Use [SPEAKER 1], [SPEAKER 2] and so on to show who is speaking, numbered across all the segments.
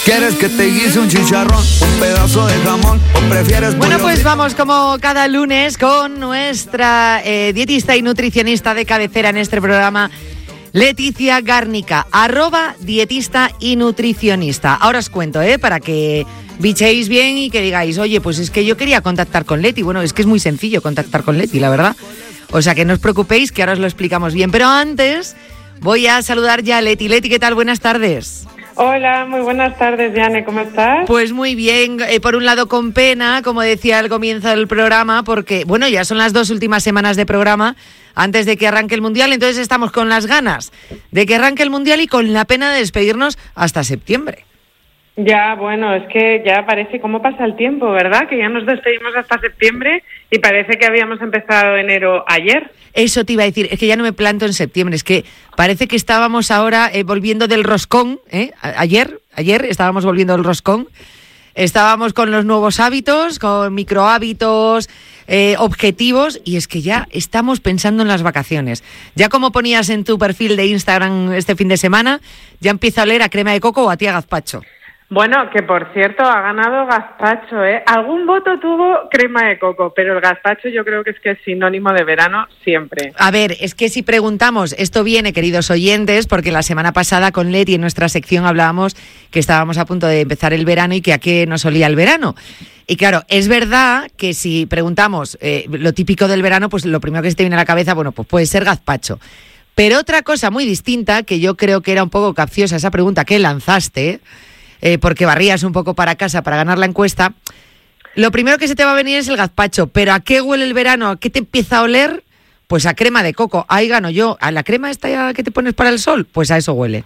[SPEAKER 1] ¿Quieres que te guise un chicharrón, un pedazo de jamón o prefieres...
[SPEAKER 2] Bueno, pues vamos como cada lunes con nuestra dietista y nutricionista de cabecera en este programa, Leticia Gárnica, @dietista y nutricionista. Ahora os cuento, para que bichéis bien y que digáis, oye, pues es que yo quería contactar con Leti. Bueno, es que es muy sencillo contactar con Leti, la verdad. O sea, que no os preocupéis, que ahora os lo explicamos bien. Pero antes voy a saludar ya a Leti. Leti, ¿qué tal? Buenas tardes.
[SPEAKER 3] Hola, muy buenas tardes, Diane, ¿cómo estás?
[SPEAKER 2] Pues muy bien, por un lado con pena, como decía al comienzo del programa, porque, bueno, ya son las 2 últimas semanas de programa antes de que arranque el Mundial, entonces estamos con las ganas de que arranque el Mundial y con la pena de despedirnos hasta septiembre.
[SPEAKER 3] Ya, bueno, es que ya parece cómo pasa el tiempo, ¿verdad? Que ya nos despedimos hasta septiembre y parece que habíamos empezado enero ayer.
[SPEAKER 2] Eso te iba a decir, es que ya no me planto en septiembre, es que parece que estábamos ahora volviendo del roscón, ayer estábamos volviendo del roscón, estábamos con los nuevos hábitos, con microhábitos, objetivos, y es que ya estamos pensando en las vacaciones. Ya como ponías en tu perfil de Instagram este fin de semana, ya empiezo a oler a crema de coco o a tía gazpacho.
[SPEAKER 3] Bueno, que por cierto, ha ganado gazpacho, ¿eh? Algún voto tuvo crema de coco, pero el gazpacho yo creo que es sinónimo de verano siempre.
[SPEAKER 2] A ver, es que si preguntamos, esto viene, queridos oyentes, porque la semana pasada con Leti en nuestra sección hablábamos que estábamos a punto de empezar el verano y que a qué nos olía el verano. Y claro, es verdad que si preguntamos lo típico del verano, pues lo primero que se te viene a la cabeza, bueno, pues puede ser gazpacho. Pero otra cosa muy distinta, que yo creo que era un poco capciosa esa pregunta que lanzaste, porque barrías un poco para casa para ganar la encuesta, lo primero que se te va a venir es el gazpacho. ¿Pero a qué huele el verano? ¿A qué te empieza a oler? Pues a crema de coco. Ahí gano yo. ¿A la crema esta que te pones para el sol? Pues a eso huele.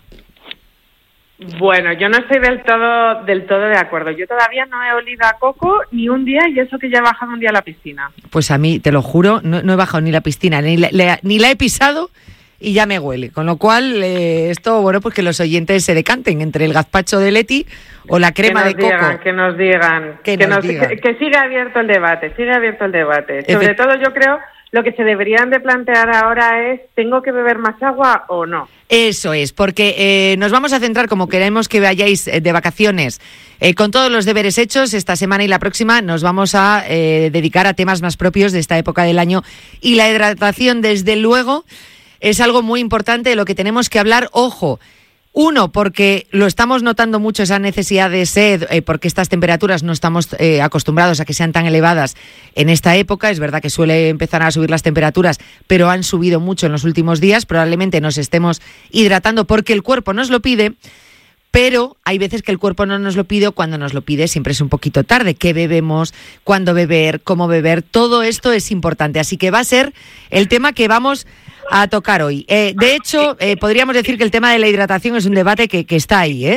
[SPEAKER 3] Bueno, yo no estoy del todo de acuerdo. Yo todavía no he olido a coco ni un día, y eso que ya he bajado un día a la piscina.
[SPEAKER 2] Pues a mí, te lo juro, no he bajado ni la piscina, ni la he pisado, y ya me huele, con lo cual esto, bueno, pues que los oyentes se decanten entre el gazpacho de Leti o la crema de coco.
[SPEAKER 3] Que nos digan. Que siga abierto el debate, Sobre todo yo creo lo que se deberían de plantear ahora es, ¿tengo que beber más agua o no?
[SPEAKER 2] Eso es, porque nos vamos a centrar, como queremos que vayáis de vacaciones, con todos los deberes hechos, esta semana y la próxima nos vamos a dedicar a temas más propios de esta época del año, y la hidratación, desde luego, es algo muy importante de lo que tenemos que hablar. Ojo, uno, porque lo estamos notando mucho, esa necesidad de sed, porque estas temperaturas no estamos acostumbrados a que sean tan elevadas en esta época. Es verdad que suele empezar a subir las temperaturas, pero han subido mucho en los últimos días. Probablemente nos estemos hidratando porque el cuerpo nos lo pide, pero hay veces que el cuerpo no nos lo pide, o cuando nos lo pide siempre es un poquito tarde. ¿Qué bebemos? ¿Cuándo beber? ¿Cómo beber? Todo esto es importante, así que va a ser el tema que vamos a tocar hoy. De hecho, podríamos decir que el tema de la hidratación es un debate que está ahí.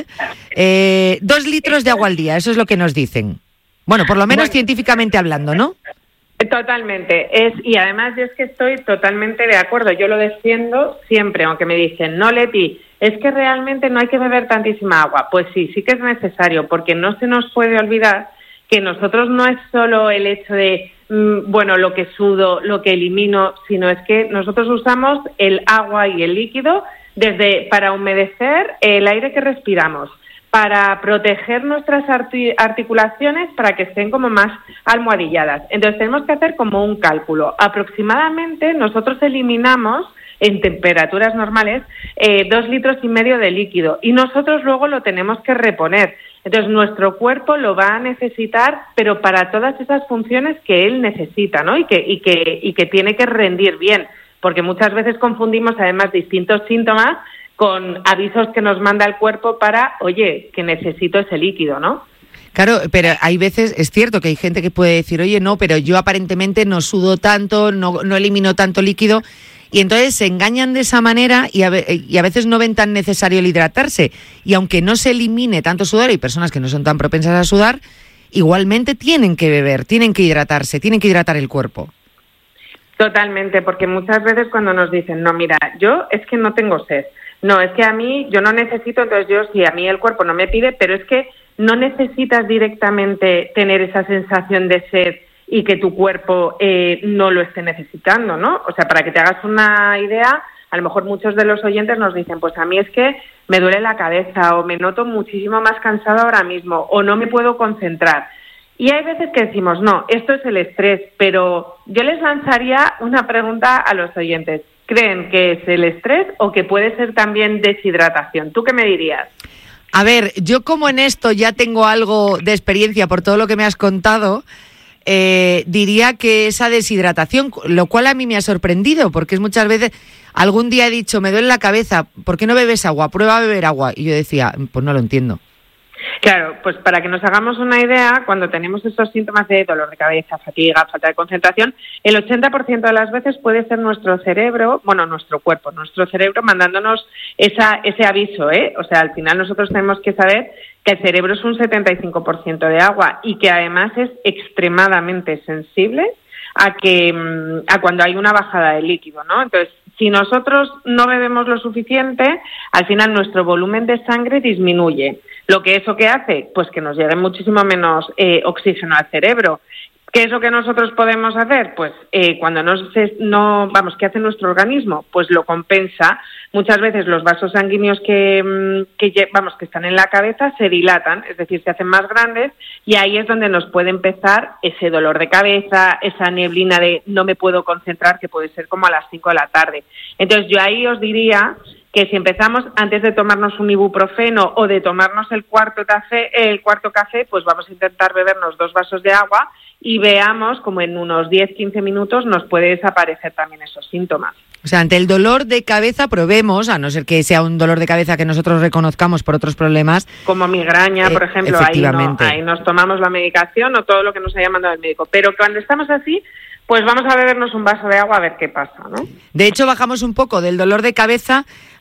[SPEAKER 2] 2 litros de agua al día, eso es lo que nos dicen. Bueno, por lo menos científicamente hablando, ¿no?
[SPEAKER 3] Totalmente. Y además yo es que estoy totalmente de acuerdo. Yo lo defiendo siempre, aunque me dicen, no, Leti, es que realmente no hay que beber tantísima agua. Pues sí que es necesario, porque no se nos puede olvidar que nosotros no es solo el hecho de lo que sudo, lo que elimino, sino es que nosotros usamos el agua y el líquido para humedecer el aire que respiramos, para proteger nuestras articulaciones, para que estén como más almohadilladas. Entonces tenemos que hacer como un cálculo. Aproximadamente nosotros eliminamos en temperaturas normales 2,5 litros de líquido, y nosotros luego lo tenemos que reponer. Entonces nuestro cuerpo lo va a necesitar, pero para todas esas funciones que él necesita, ¿no? Y que tiene que rendir bien, porque muchas veces confundimos además distintos síntomas con avisos que nos manda el cuerpo para, oye, que necesito ese líquido, ¿no?
[SPEAKER 2] Claro, pero hay veces, es cierto que hay gente que puede decir, oye, no, pero yo aparentemente no sudo tanto, no elimino tanto líquido, y entonces se engañan de esa manera y a veces no ven tan necesario el hidratarse. Y aunque no se elimine tanto sudor, hay personas que no son tan propensas a sudar, igualmente tienen que beber, tienen que hidratarse, tienen que hidratar el cuerpo.
[SPEAKER 3] Totalmente, porque muchas veces cuando nos dicen, no, mira, yo es que no tengo sed, no, es que a mí yo no necesito, entonces yo sí, a mí el cuerpo no me pide, pero es que no necesitas directamente tener esa sensación de sed y que tu cuerpo no lo esté necesitando, ¿no? O sea, para que te hagas una idea, a lo mejor muchos de los oyentes nos dicen, pues a mí es que me duele la cabeza o me noto muchísimo más cansado ahora mismo o no me puedo concentrar. Y hay veces que decimos, no, esto es el estrés, pero yo les lanzaría una pregunta a los oyentes. ¿Creen que es el estrés o que puede ser también deshidratación? ¿Tú qué me dirías?
[SPEAKER 2] A ver, yo como en esto ya tengo algo de experiencia por todo lo que me has contado, diría que esa deshidratación, lo cual a mí me ha sorprendido, porque es muchas veces, algún día he dicho, me duele la cabeza, ¿por qué no bebes agua? Prueba a beber agua. Y yo decía, pues no lo entiendo.
[SPEAKER 3] Claro, pues para que nos hagamos una idea, cuando tenemos esos síntomas de dolor de cabeza, fatiga, falta de concentración, el 80% de las veces puede ser nuestro cerebro, bueno, nuestro cuerpo, nuestro cerebro mandándonos ese aviso, ¿eh? O sea, al final nosotros tenemos que saber que el cerebro es un 75% de agua y que además es extremadamente sensible a cuando hay una bajada de líquido, ¿no? Entonces, si nosotros no bebemos lo suficiente, al final nuestro volumen de sangre disminuye. Lo que eso que hace, pues que nos llegue muchísimo menos oxígeno al cerebro. ¿Qué es lo que nosotros podemos hacer? Pues cuando ¿qué hace nuestro organismo? Pues lo compensa. Muchas veces los vasos sanguíneos que están en la cabeza se dilatan, es decir, se hacen más grandes y ahí es donde nos puede empezar ese dolor de cabeza, esa neblina de no me puedo concentrar, que puede ser como a las 5 de la tarde. Entonces yo ahí os diría que si empezamos antes de tomarnos un ibuprofeno o de tomarnos el cuarto café, pues vamos a intentar bebernos 2 vasos de agua y veamos como en unos 10-15 minutos nos puede desaparecer también esos síntomas.
[SPEAKER 2] O sea, ante el dolor de cabeza probemos, a no ser que sea un dolor de cabeza que nosotros reconozcamos por otros problemas.
[SPEAKER 3] Como migraña, por ejemplo, ahí nos tomamos la medicación o todo lo que nos haya mandado el médico. Pero cuando estamos así, pues vamos a bebernos un vaso de agua a ver qué pasa, ¿no?
[SPEAKER 2] De hecho, bajamos un poco del dolor de cabeza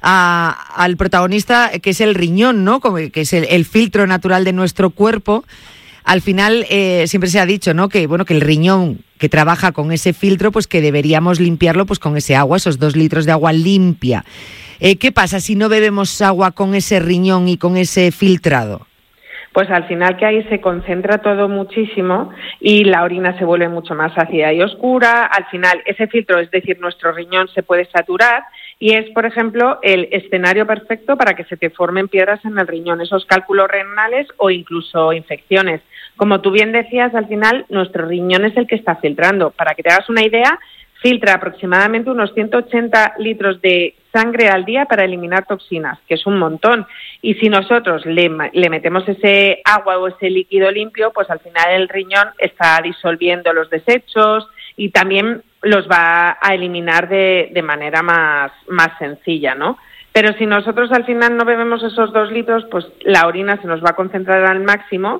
[SPEAKER 2] al protagonista, que es el riñón, ¿no? Como que es el filtro natural de nuestro cuerpo. Al final siempre se ha dicho, ¿no? Que el riñón que trabaja con ese filtro, pues que deberíamos limpiarlo pues con ese agua, esos 2 litros de agua limpia. ¿Qué pasa si no bebemos agua con ese riñón y con ese filtrado?
[SPEAKER 3] Pues al final que ahí se concentra todo muchísimo y la orina se vuelve mucho más ácida y oscura. Al final ese filtro, es decir, nuestro riñón se puede saturar y es, por ejemplo, el escenario perfecto para que se te formen piedras en el riñón, esos cálculos renales o incluso infecciones. Como tú bien decías, al final nuestro riñón es el que está filtrando. Para que te hagas una idea, filtra aproximadamente unos 180 litros de sangre al día para eliminar toxinas, que es un montón. Y si nosotros le metemos ese agua o ese líquido limpio, pues al final el riñón está disolviendo los desechos y también los va a eliminar de manera más sencilla, ¿no? Pero si nosotros al final no bebemos esos 2 litros, pues la orina se nos va a concentrar al máximo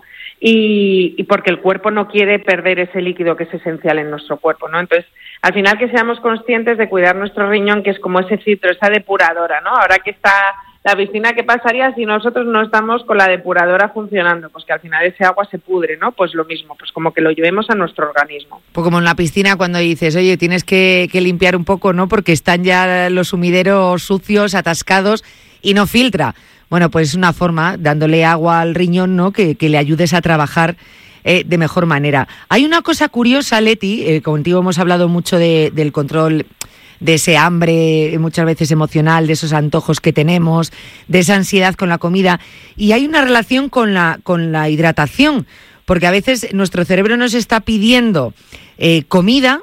[SPEAKER 3] y porque el cuerpo no quiere perder ese líquido que es esencial en nuestro cuerpo, ¿no? Entonces, al final que seamos conscientes de cuidar nuestro riñón, que es como ese filtro, esa depuradora, ¿no? Ahora que está la piscina, ¿qué pasaría si nosotros no estamos con la depuradora funcionando? Pues que al final ese agua se pudre, ¿no? Pues lo mismo, pues como que lo llevemos a nuestro organismo.
[SPEAKER 2] Pues como en la piscina cuando dices, oye, tienes que limpiar un poco, ¿no? Porque están ya los sumideros sucios, atascados y no filtra. Bueno, pues es una forma, dándole agua al riñón, ¿no? Que le ayudes a trabajar de mejor manera. Hay una cosa curiosa, Leti, contigo hemos hablado mucho del control de ese hambre muchas veces emocional, de esos antojos que tenemos, de esa ansiedad con la comida, y hay una relación con la hidratación, porque a veces nuestro cerebro nos está pidiendo comida,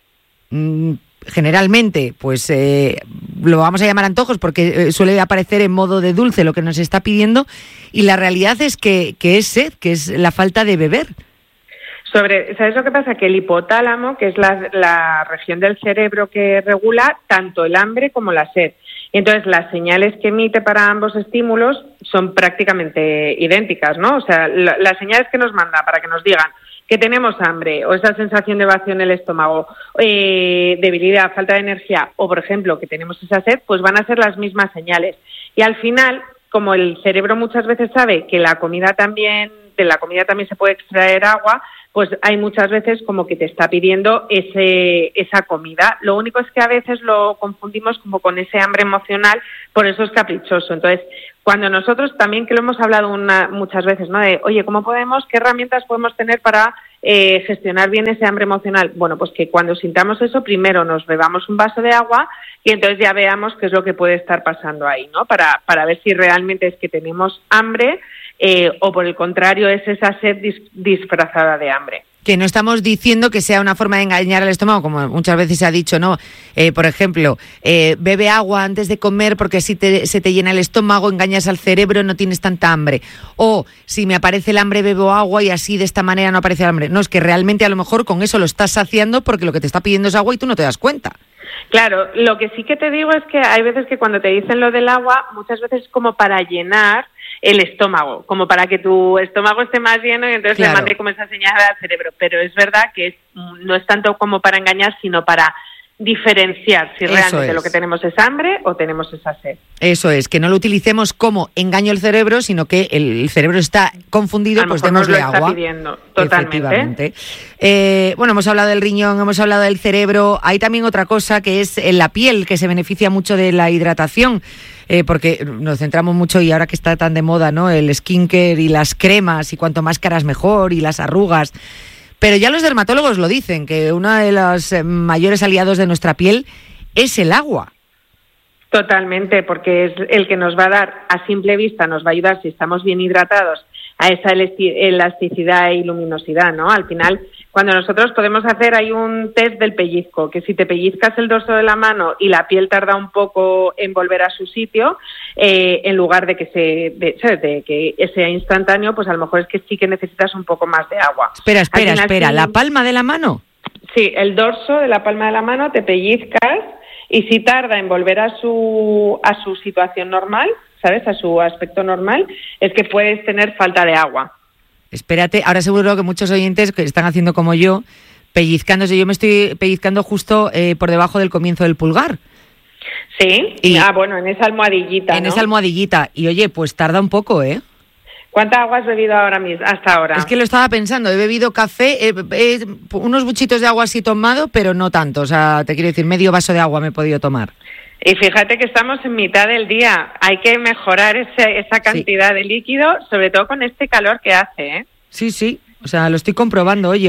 [SPEAKER 2] generalmente pues lo vamos a llamar antojos porque suele aparecer en modo de dulce lo que nos está pidiendo, y la realidad es que es sed, que es la falta de beber.
[SPEAKER 3] ¿Sabes lo que pasa? Que el hipotálamo, que es la región del cerebro que regula tanto el hambre como la sed. Y entonces las señales que emite para ambos estímulos son prácticamente idénticas, ¿no? O sea, las señales que nos manda para que nos digan que tenemos hambre o esa sensación de vacío en el estómago, debilidad, falta de energía o, por ejemplo, que tenemos esa sed, pues van a ser las mismas señales. Y al final, como el cerebro muchas veces sabe que de la comida también se puede extraer agua, pues hay muchas veces como que te está pidiendo esa comida. Lo único es que a veces lo confundimos como con ese hambre emocional, por eso es caprichoso. Entonces, cuando nosotros también, que lo hemos hablado muchas veces, ¿no? De, oye, ¿qué herramientas podemos tener para gestionar bien ese hambre emocional? Bueno, pues que cuando sintamos eso, primero nos bebamos un vaso de agua y entonces ya veamos qué es lo que puede estar pasando ahí, ¿no? Para ver si realmente es que tenemos hambre o por el contrario es esa sed disfrazada de hambre.
[SPEAKER 2] Que no estamos diciendo que sea una forma de engañar al estómago, como muchas veces se ha dicho, ¿no? Por ejemplo, bebe agua antes de comer porque así se te llena el estómago, engañas al cerebro, no tienes tanta hambre. O si me aparece el hambre, bebo agua y así de esta manera no aparece el hambre. No, es que realmente a lo mejor con eso lo estás saciando porque lo que te está pidiendo es agua y tú no te das cuenta.
[SPEAKER 3] Claro, lo que sí que te digo es que hay veces que cuando te dicen lo del agua, muchas veces es como para llenar el estómago, como para que tu estómago esté más lleno y entonces le mande como esa señal al cerebro. Pero es verdad que no es tanto como para engañar, sino para diferenciar si realmente lo que tenemos es hambre o tenemos esa sed.
[SPEAKER 2] Eso es, que no lo utilicemos como engaño al cerebro, sino que el cerebro está confundido, pues démosle agua.
[SPEAKER 3] Está pidiendo, totalmente.
[SPEAKER 2] Bueno, hemos hablado del riñón, hemos hablado del cerebro. Hay también otra cosa que es la piel, que se beneficia mucho de la hidratación. Porque nos centramos mucho, y ahora que está tan de moda, ¿no?, el skincare y las cremas, y cuanto más caras mejor, y las arrugas. Pero ya los dermatólogos lo dicen, que uno de los mayores aliados de nuestra piel es el agua.
[SPEAKER 3] Totalmente, porque es el que nos va a dar, a simple vista, nos va a ayudar, si estamos bien hidratados, a esa elasticidad y luminosidad, ¿no? Al final, cuando nosotros podemos hacer, hay un test del pellizco, que si te pellizcas el dorso de la mano y la piel tarda un poco en volver a su sitio, en lugar de que que sea instantáneo, pues a lo mejor es que sí que necesitas un poco más de agua.
[SPEAKER 2] Espera, ¿la palma de la mano?
[SPEAKER 3] Sí, el dorso de la palma de la mano te pellizcas y si tarda en volver a su situación normal, ¿sabes?, a su aspecto normal, es que puedes tener falta de agua.
[SPEAKER 2] Espérate, ahora seguro que muchos oyentes que están haciendo como yo, pellizcándose. Yo me estoy pellizcando justo por debajo del comienzo del pulgar.
[SPEAKER 3] Sí, bueno, en esa almohadillita, ¿no?
[SPEAKER 2] En esa almohadillita. Y oye, pues tarda un poco, ¿eh?
[SPEAKER 3] ¿Cuánta agua has bebido hasta ahora?
[SPEAKER 2] Es que lo estaba pensando, he bebido café, unos buchitos de agua así tomado, pero no tanto. O sea, te quiero decir, medio vaso de agua me he podido tomar.
[SPEAKER 3] Y fíjate que estamos en mitad del día. Hay que mejorar esa cantidad de líquido, sobre todo con este calor que hace, ¿eh?
[SPEAKER 2] Sí. O sea, lo estoy comprobando. Oye,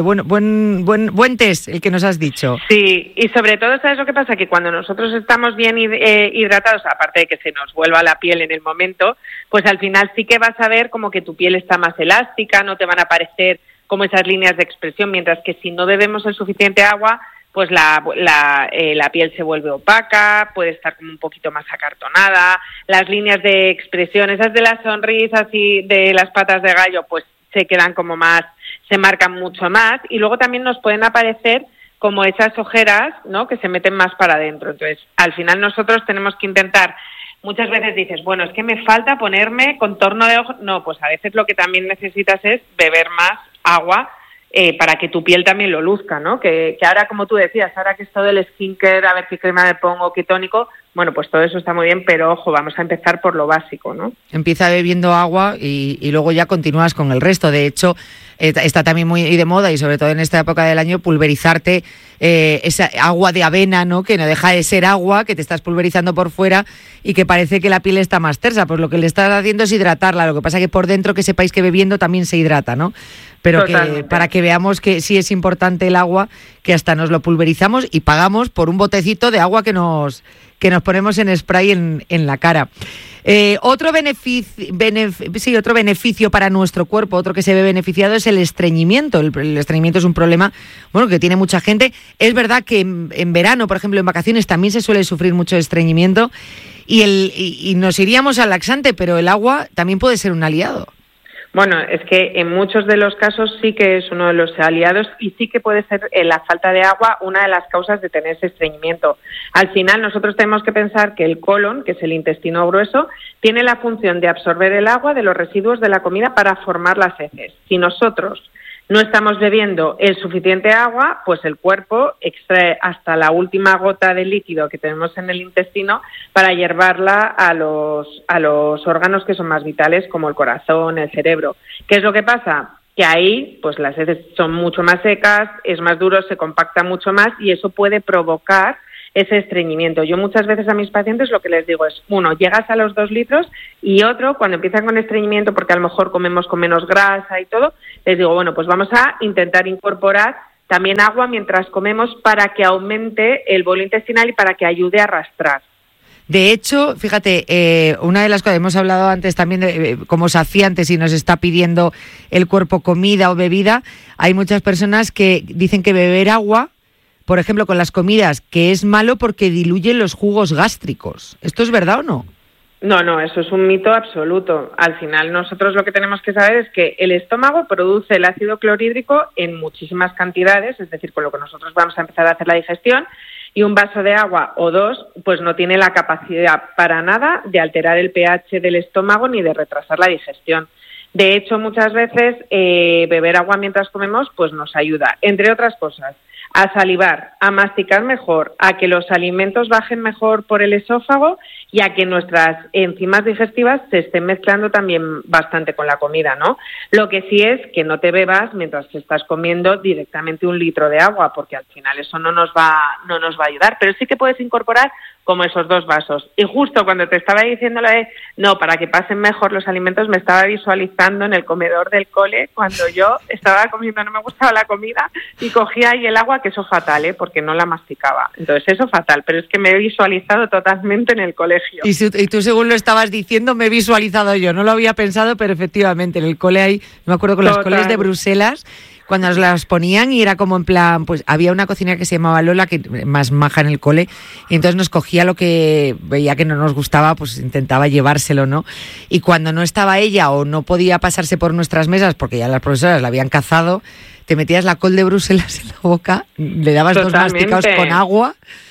[SPEAKER 2] buen test el que nos has dicho.
[SPEAKER 3] Sí, y sobre todo, ¿sabes lo que pasa? Que cuando nosotros estamos bien hidratados, aparte de que se nos vuelva la piel en el momento, pues al final sí que vas a ver como que tu piel está más elástica, no te van a aparecer como esas líneas de expresión, mientras que si no bebemos el suficiente agua, pues la piel se vuelve opaca, puede estar como un poquito más acartonada, las líneas de expresión, esas de las sonrisas y de las patas de gallo, pues se quedan como más, se marcan mucho más, y luego también nos pueden aparecer como esas ojeras, ¿no?, que se meten más para adentro. Entonces, al final nosotros tenemos que intentar, muchas veces dices, bueno, es que me falta ponerme contorno de ojos. No, pues a veces lo que también necesitas es beber más agua para que tu piel también lo luzca, ¿no? Que ahora, como tú decías, ahora que es todo el skincare, a ver qué crema me pongo, qué tónico, bueno, pues todo eso está muy bien, pero ojo, vamos a empezar por lo básico, ¿no?
[SPEAKER 2] Empieza bebiendo agua y luego ya continúas con el resto. De hecho, está también muy de moda, y sobre todo en esta época del año, pulverizarte esa agua de avena, ¿no?, que no deja de ser agua, que te estás pulverizando por fuera y que parece que la piel está más tersa. Pues lo que le estás haciendo es hidratarla. Lo que pasa es que por dentro, que sepáis que bebiendo también se hidrata, ¿no? Pero que, para que veamos que sí es importante el agua, que hasta nos lo pulverizamos y pagamos por un botecito de agua que nos ponemos en spray en la cara. Otro beneficio para nuestro cuerpo, otro que se ve beneficiado, es el estreñimiento. El estreñimiento es un problema, bueno, que tiene mucha gente. Es verdad que en verano, por ejemplo, en vacaciones, también se suele sufrir mucho estreñimiento y nos iríamos al laxante, pero el agua también puede ser un aliado.
[SPEAKER 3] Bueno, es que en muchos de los casos sí que es uno de los aliados, y sí que puede ser la falta de agua una de las causas de tener ese estreñimiento. Al final nosotros tenemos que pensar que el colon, que es el intestino grueso, tiene la función de absorber el agua de los residuos de la comida para formar las heces. Si nosotros no estamos bebiendo el suficiente agua, pues el cuerpo extrae hasta la última gota de líquido que tenemos en el intestino para llevarla a los órganos que son más vitales, como el corazón, el cerebro. ¿Qué es lo que pasa? Que ahí pues las heces son mucho más secas, es más duro, se compacta mucho más, y eso puede provocar ese estreñimiento. Yo muchas veces a mis pacientes lo que les digo es, uno, llegas a los 2 litros y otro, cuando empiezan con estreñimiento, porque a lo mejor comemos con menos grasa y todo, les digo, bueno, pues vamos a intentar incorporar también agua mientras comemos para que aumente el bolo intestinal y para que ayude a arrastrar.
[SPEAKER 2] De hecho, fíjate, una de las cosas, hemos hablado antes también de como saciantes y nos está pidiendo el cuerpo comida o bebida, hay muchas personas que dicen que beber agua, por ejemplo, con las comidas, que es malo porque diluye los jugos gástricos. ¿Esto es verdad o no?
[SPEAKER 3] No, eso es un mito absoluto. Al final nosotros lo que tenemos que saber es que el estómago produce el ácido clorhídrico en muchísimas cantidades, es decir, con lo que nosotros vamos a empezar a hacer la digestión, y un vaso de agua o 2 pues no tiene la capacidad para nada de alterar el pH del estómago ni de retrasar la digestión. De hecho, muchas veces beber agua mientras comemos pues nos ayuda, entre otras cosas, a salivar, a masticar mejor, a que los alimentos bajen mejor por el esófago y a que nuestras enzimas digestivas se estén mezclando también bastante con la comida, ¿no? Lo que sí es que no te bebas mientras te estás comiendo directamente 1 litro de agua, porque al final eso no nos va a ayudar, pero sí que puedes incorporar como esos 2 vasos. Y justo cuando te estaba diciendo lo de, no, para que pasen mejor los alimentos, me estaba visualizando en el comedor del cole cuando yo estaba comiendo, no me gustaba la comida, y cogía ahí el agua, que eso fatal, porque no la masticaba. Entonces eso fatal, pero es que me he visualizado totalmente en el colegio.
[SPEAKER 2] Y tú según lo estabas diciendo, me he visualizado yo, no lo había pensado, pero efectivamente en el cole hay, no me acuerdo con las coles de Bruselas, cuando nos las ponían y era como en plan, pues había una cocinera que se llamaba Lola, que más maja en el cole, y entonces nos cogía lo que veía que no nos gustaba, pues intentaba llevárselo, ¿no? Y cuando no estaba ella o no podía pasarse por nuestras mesas, porque ya las profesoras la habían cazado, te metías la col de Bruselas en la boca, le dabas
[SPEAKER 3] Totalmente.
[SPEAKER 2] 2 masticados con agua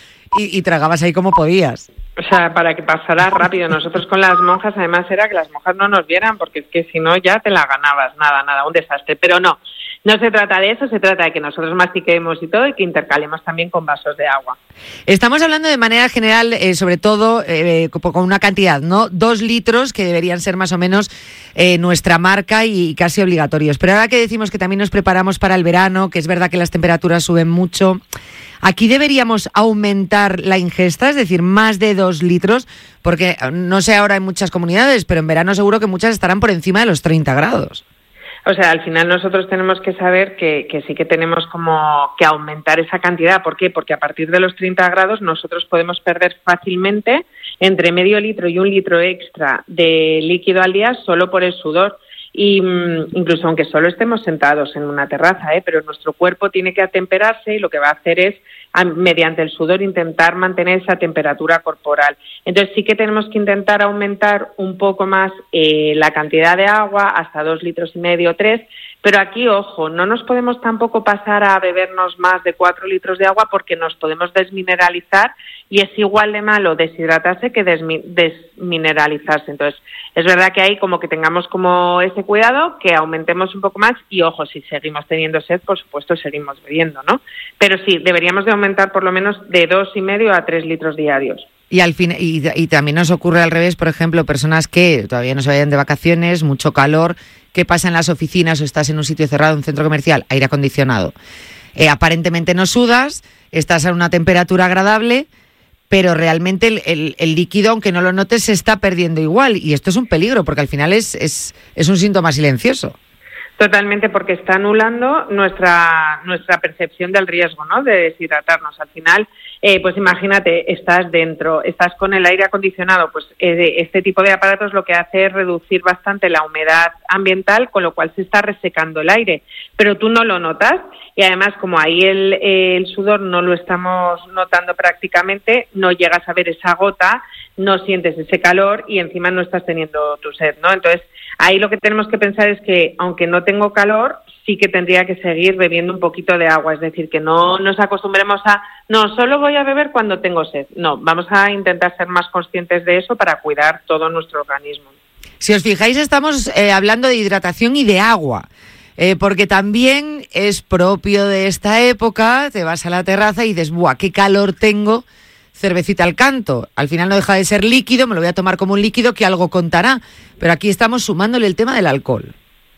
[SPEAKER 2] y tragabas ahí como podías.
[SPEAKER 3] O sea, para que pasara rápido. Nosotros con las monjas, además, era que las monjas no nos vieran, porque es que si no ya te la ganabas. Nada, un desastre. Pero no se trata de eso, se trata de que nosotros mastiquemos y todo y que intercalemos también con vasos de agua.
[SPEAKER 2] Estamos hablando de manera general, sobre todo con una cantidad, ¿no? 2 litros, que deberían ser más o menos nuestra marca y casi obligatorios. Pero ahora que decimos que también nos preparamos para el verano, que es verdad que las temperaturas suben mucho, ¿aquí deberíamos aumentar la ingesta? Es decir, más de 2 litros, porque no sé ahora en muchas comunidades, pero en verano seguro que muchas estarán por encima de los 30 grados.
[SPEAKER 3] O sea, al final nosotros tenemos que saber que sí que tenemos como que aumentar esa cantidad. ¿Por qué? Porque a partir de los 30 grados nosotros podemos perder fácilmente entre medio litro y 1 litro extra de líquido al día solo por el sudor. Y incluso aunque solo estemos sentados en una terraza, pero nuestro cuerpo tiene que atemperarse y lo que va a hacer es, mediante el sudor, intentar mantener esa temperatura corporal. Entonces sí que tenemos que intentar aumentar un poco más la cantidad de agua, hasta 2,5 litros, 3, pero aquí, ojo, no nos podemos tampoco pasar a bebernos más de 4 litros de agua porque nos podemos desmineralizar y es igual de malo deshidratarse que desmineralizarse. Entonces, es verdad que ahí como que tengamos como ese cuidado, que aumentemos un poco más y, ojo, si seguimos teniendo sed, por supuesto, seguimos bebiendo, ¿no? Pero sí, deberíamos de aumentar por lo menos de 2,5 a 3 litros diarios.
[SPEAKER 2] Y al fin, y también nos ocurre al revés, por ejemplo, personas que todavía no se vayan de vacaciones, mucho calor, ¿qué pasa en las oficinas o estás en un sitio cerrado, un centro comercial? Aire acondicionado. Aparentemente no sudas, estás a una temperatura agradable, pero realmente el líquido, aunque no lo notes, se está perdiendo igual. Y esto es un peligro, porque al final es un síntoma silencioso.
[SPEAKER 3] Totalmente, porque está anulando nuestra percepción del riesgo, ¿no?, de deshidratarnos. Al final, pues imagínate, estás dentro, estás con el aire acondicionado, pues este tipo de aparatos lo que hace es reducir bastante la humedad ambiental, con lo cual se está resecando el aire, pero tú no lo notas y además como ahí el sudor no lo estamos notando prácticamente, no llegas a ver esa gota, no sientes ese calor y encima no estás teniendo tu sed, ¿no? Entonces, ahí lo que tenemos que pensar es que, aunque no tengo calor, sí que tendría que seguir bebiendo un poquito de agua. Es decir, que no nos acostumbremos a, no, solo voy a beber cuando tengo sed. No, vamos a intentar ser más conscientes de eso para cuidar todo nuestro organismo.
[SPEAKER 2] Si os fijáis, estamos hablando de hidratación y de agua. Porque también es propio de esta época, te vas a la terraza y dices, ¡buah, qué calor tengo! Cervecita al canto. Al final no deja de ser líquido, me lo voy a tomar como un líquido que algo contará. Pero aquí estamos sumándole el tema del alcohol.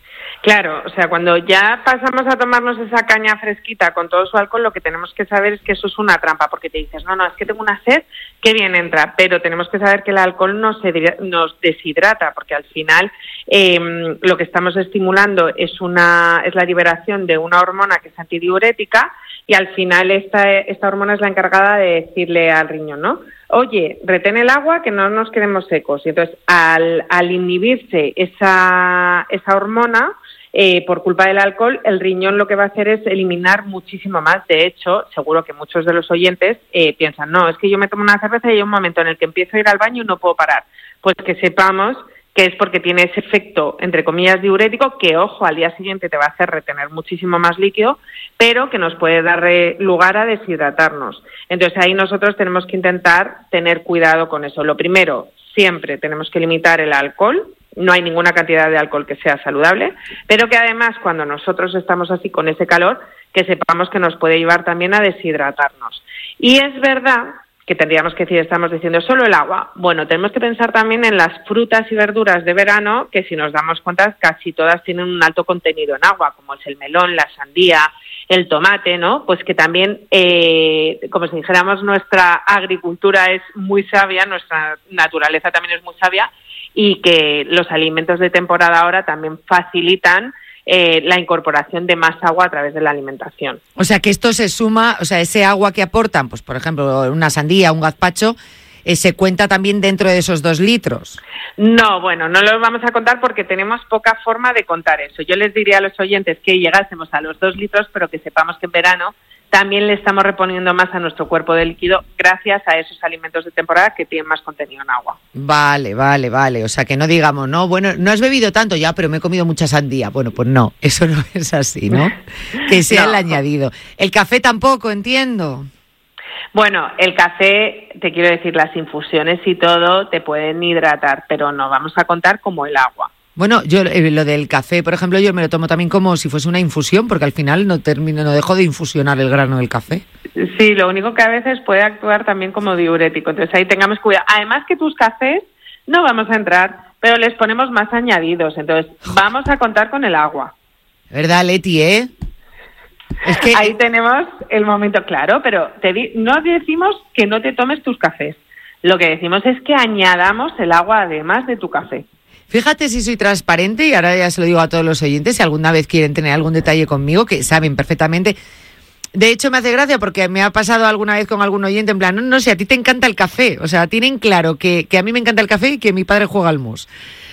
[SPEAKER 3] Claro, o sea, cuando ya pasamos a tomarnos esa caña fresquita con todo su alcohol, lo que tenemos que saber es que eso es una trampa, porque te dices, no, es que tengo una sed, qué bien entra, pero tenemos que saber que el alcohol nos deshidrata, porque al final lo que estamos estimulando es la liberación de una hormona que es antidiurética, y al final esta hormona es la encargada de decirle al riñón, ¿no? Oye, retén el agua, que no nos quedemos secos. Y entonces, al inhibirse esa hormona, por culpa del alcohol, el riñón lo que va a hacer es eliminar muchísimo más. De hecho, seguro que muchos de los oyentes piensan, no, es que yo me tomo una cerveza y hay un momento en el que empiezo a ir al baño y no puedo parar. Pues que sepamos que es porque tiene ese efecto, entre comillas, diurético, que, ojo, al día siguiente te va a hacer retener muchísimo más líquido, pero que nos puede dar lugar a deshidratarnos. Entonces, ahí nosotros tenemos que intentar tener cuidado con eso. Lo primero, siempre tenemos que limitar el alcohol. No hay ninguna cantidad de alcohol que sea saludable, pero que además, cuando nosotros estamos así con ese calor, que sepamos que nos puede llevar también a deshidratarnos. Y es verdad que tendríamos que decir, estamos diciendo solo el agua. Bueno, tenemos que pensar también en las frutas y verduras de verano, que si nos damos cuenta casi todas tienen un alto contenido en agua, como es el melón, la sandía, el tomate, ¿no? Pues que también, como si dijéramos, nuestra agricultura es muy sabia, nuestra naturaleza también es muy sabia, y que los alimentos de temporada ahora también facilitan la incorporación de más agua a través de la alimentación.
[SPEAKER 2] O sea, que esto se suma, o sea, ese agua que aportan, pues por ejemplo, una sandía, un gazpacho, se cuenta también dentro de esos 2 litros.
[SPEAKER 3] No, bueno, no los vamos a contar porque tenemos poca forma de contar eso. Yo les diría a los oyentes que llegásemos a los 2 litros, pero que sepamos que en verano también le estamos reponiendo más a nuestro cuerpo de líquido gracias a esos alimentos de temporada que tienen más contenido en agua.
[SPEAKER 2] Vale. O sea, que no digamos, no, bueno, no has bebido tanto ya, pero me he comido mucha sandía. Bueno, pues no, eso no es así, ¿no? Que sea el añadido. El café tampoco, entiendo.
[SPEAKER 3] Bueno, el café, te quiero decir, las infusiones y todo te pueden hidratar, pero no vamos a contar como el agua.
[SPEAKER 2] Bueno, yo lo del café, por ejemplo, yo me lo tomo también como si fuese una infusión, porque al final no dejo de infusionar el grano del café.
[SPEAKER 3] Sí, lo único que a veces puede actuar también como diurético, entonces ahí tengamos cuidado. Además que tus cafés no vamos a entrar, pero les ponemos más añadidos, entonces vamos a contar con el agua.
[SPEAKER 2] ¿Verdad, Leti, Es que
[SPEAKER 3] ahí tenemos el momento claro, pero no decimos que no te tomes tus cafés. Lo que decimos es que añadamos el agua además de tu café.
[SPEAKER 2] Fíjate si soy transparente, y ahora ya se lo digo a todos los oyentes, si alguna vez quieren tener algún detalle conmigo, que saben perfectamente. De hecho, me hace gracia porque me ha pasado alguna vez con algún oyente, en plan, no sé, a ti te encanta el café. O sea, tienen claro que a mí me encanta el café y que mi padre juega al mus.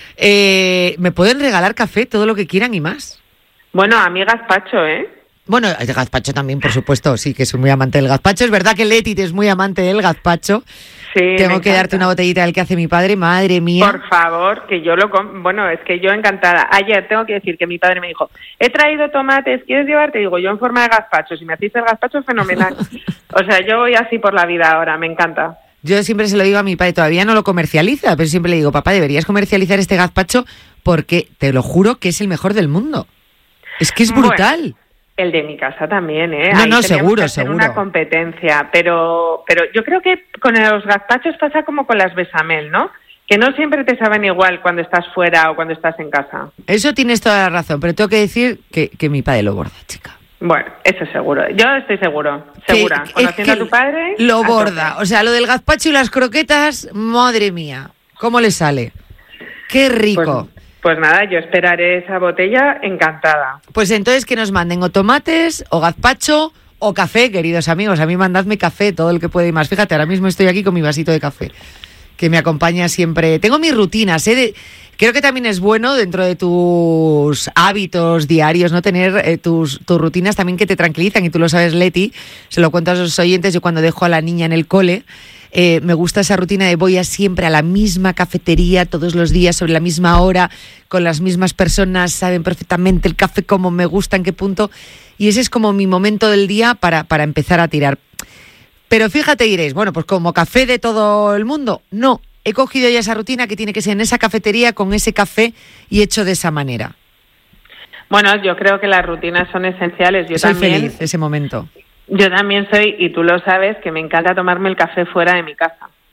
[SPEAKER 2] Me pueden regalar café, todo lo que quieran y más.
[SPEAKER 3] Bueno, a mí gazpacho,
[SPEAKER 2] Bueno, el gazpacho también, por supuesto, sí, que soy muy amante del gazpacho. Es verdad que Leti es muy amante del gazpacho.
[SPEAKER 3] Sí,
[SPEAKER 2] tengo que darte una botellita del que hace mi padre, madre mía.
[SPEAKER 3] Por favor, que yo bueno, es que yo encantada. Ayer tengo que decir que mi padre me dijo, he traído tomates, ¿quieres llevarte? Digo, yo en forma de gazpacho, si me hacéis el gazpacho, fenomenal. O sea, yo voy así por la vida ahora, me encanta.
[SPEAKER 2] Yo siempre se lo digo a mi padre, todavía no lo comercializa, pero siempre le digo, papá, deberías comercializar este gazpacho porque te lo juro que es el mejor del mundo. Es que es brutal. Bueno.
[SPEAKER 3] El de mi casa también,
[SPEAKER 2] No, seguro.
[SPEAKER 3] Una competencia, pero yo creo que con los gazpachos pasa como con las bechamel, ¿no? Que no siempre te saben igual cuando estás fuera o cuando estás en casa.
[SPEAKER 2] Eso tienes toda la razón, pero tengo que decir que mi padre lo borda, chica.
[SPEAKER 3] Bueno, eso seguro. Yo estoy segura. Conociendo a tu padre...
[SPEAKER 2] Lo borda. O sea, lo del gazpacho y las croquetas, madre mía, ¿cómo le sale? ¡Qué rico!
[SPEAKER 3] Pues nada, yo esperaré esa botella encantada.
[SPEAKER 2] Pues entonces que nos manden o tomates, o gazpacho, o café, queridos amigos. A mí mandadme café, todo el que puede y más. Fíjate, ahora mismo estoy aquí con mi vasito de café, que me acompaña siempre. Tengo mis rutinas, creo que también es bueno dentro de tus hábitos diarios, ¿no? Tener tus rutinas también que te tranquilizan, y tú lo sabes, Leti, se lo cuento a los oyentes. Yo cuando dejo a la niña en el cole, me gusta esa rutina de voy siempre a la misma cafetería todos los días, sobre la misma hora, con las mismas personas, saben perfectamente el café como me gusta, en qué punto, y ese es como mi momento del día para empezar a tirar. Pero fíjate, diréis, bueno, pues como café de todo el mundo, no, he cogido ya esa rutina que tiene que ser en esa cafetería con ese café y hecho de esa manera.
[SPEAKER 3] Bueno, yo creo que las rutinas son esenciales. Yo
[SPEAKER 2] soy
[SPEAKER 3] también
[SPEAKER 2] feliz ese momento.
[SPEAKER 3] Yo también soy, y tú lo sabes, que me encanta tomarme el café fuera de mi casa.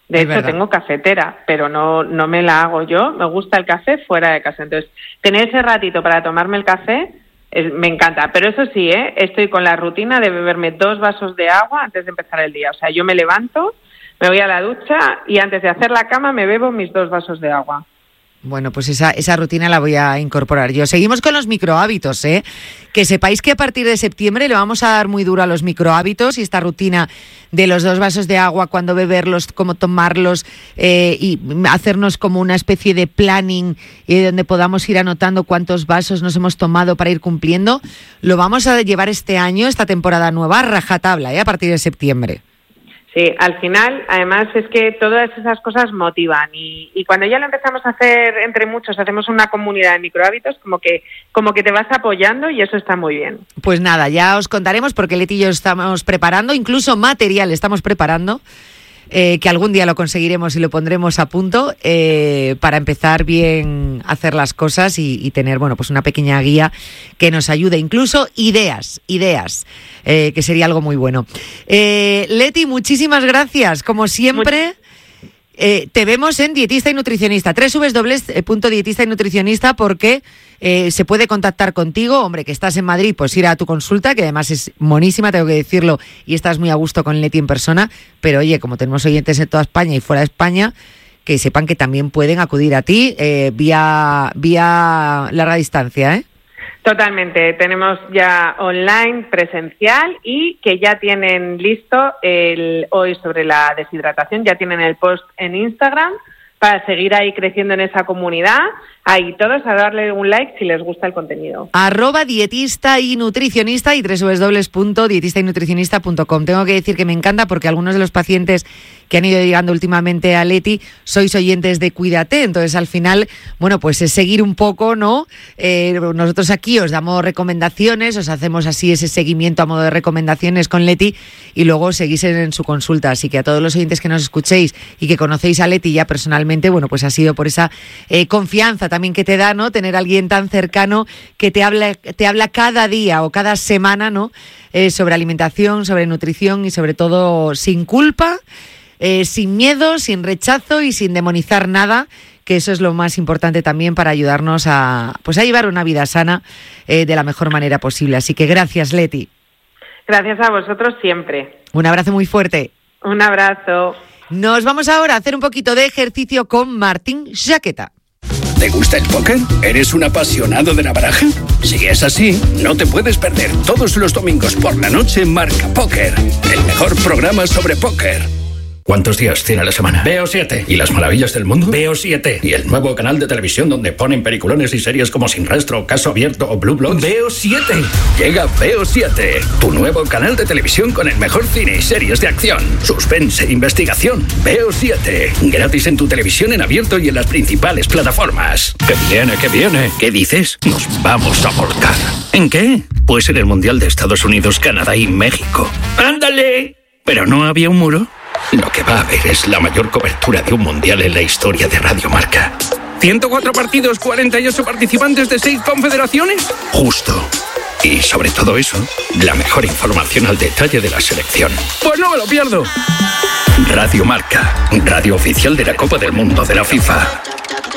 [SPEAKER 3] De hecho, tengo cafetera, pero no me la hago yo. Me gusta el café fuera de casa. Entonces, tener ese ratito para tomarme el café me encanta. Pero eso sí, estoy con la rutina de beberme 2 vasos de agua antes de empezar el día. O sea, yo me levanto, me voy a la ducha y antes de hacer la cama me bebo mis 2 vasos de agua.
[SPEAKER 2] Bueno, pues esa rutina la voy a incorporar yo. Seguimos con los microhábitos, ¿eh? Que sepáis que a partir de septiembre le vamos a dar muy duro a los microhábitos y esta rutina de los 2 vasos de agua, cuándo beberlos, cómo tomarlos y hacernos como una especie de planning donde podamos ir anotando cuántos vasos nos hemos tomado para ir cumpliendo. Lo vamos a llevar este año, esta temporada nueva, a rajatabla, a partir de septiembre.
[SPEAKER 3] Sí, al final, además, es que todas esas cosas motivan y cuando ya lo empezamos a hacer entre muchos, hacemos una comunidad de microhábitos, como que te vas apoyando y eso está muy bien.
[SPEAKER 2] Pues nada, ya os contaremos porque Leti y yo estamos preparando, incluso material estamos preparando, que algún día lo conseguiremos y lo pondremos a punto para empezar bien a hacer las cosas y tener, bueno, pues una pequeña guía que nos ayude, incluso ideas, que sería algo muy bueno. Leti, muchísimas gracias, como siempre. Te vemos en Dietista y Nutricionista, www.dietista y nutricionista, porque se puede contactar contigo, hombre, que estás en Madrid, pues ir a tu consulta, que además es monísima, tengo que decirlo, y estás muy a gusto con Leti en persona, pero oye, como tenemos oyentes en toda España y fuera de España, que sepan que también pueden acudir a ti vía larga distancia, ¿eh?
[SPEAKER 3] Totalmente, tenemos ya online, presencial y que ya tienen listo hoy sobre la deshidratación, ya tienen el post en Instagram para seguir ahí creciendo en esa comunidad. Ahí todos a darle un like si les gusta el contenido.
[SPEAKER 2] @dietista y nutricionista y www.dietistaynutricionista.com. Tengo que decir que me encanta porque algunos de los pacientes que han ido llegando últimamente a Leti sois oyentes de Cuídate, entonces al final, bueno, pues es seguir un poco, ¿no? Nosotros aquí os damos recomendaciones, os hacemos así ese seguimiento a modo de recomendaciones con Leti y luego seguís en su consulta, así que a todos los oyentes que nos escuchéis y que conocéis a Leti ya personalmente, bueno, pues ha sido por esa confianza también que te da, ¿no? Tener a alguien tan cercano que te habla cada día o cada semana, ¿no? Sobre alimentación, sobre nutrición y sobre todo sin culpa, sin miedo, sin rechazo y sin demonizar nada, que eso es lo más importante también para ayudarnos a llevar una vida sana de la mejor manera posible. Así que gracias, Leti.
[SPEAKER 3] Gracias a vosotros siempre.
[SPEAKER 2] Un abrazo muy fuerte.
[SPEAKER 3] Un abrazo.
[SPEAKER 2] Nos vamos ahora a hacer un poquito de ejercicio con Martín Jaqueta.
[SPEAKER 4] ¿Te gusta el póker? ¿Eres un apasionado de la baraja? Si es así, no te puedes perder todos los domingos por la noche Marca Póker, el mejor programa sobre póker. ¿Cuántos días tiene la semana? Veo 7. ¿Y las maravillas del mundo? Veo 7. ¿Y el nuevo canal de televisión donde ponen peliculones y series como Sin Rastro, Caso Abierto o Blue Bloods? Veo 7. Llega Veo 7, tu nuevo canal de televisión con el mejor cine y series de acción, suspense, investigación. Veo 7. Gratis en tu televisión en abierto y en las principales plataformas. ¡Que viene, que viene! ¿Qué dices? Nos vamos a volcar. ¿En qué? Pues en el Mundial de Estados Unidos, Canadá y México. ¡Ándale! ¿Pero no había un muro? Lo que va a haber es la mayor cobertura de un mundial en la historia de Radio Marca. 104 partidos, 48 participantes de 6 confederaciones. Justo. Y sobre todo eso, la mejor información al detalle de la selección. Pues no me lo pierdo. Radio Marca, radio oficial de la Copa del Mundo de la FIFA.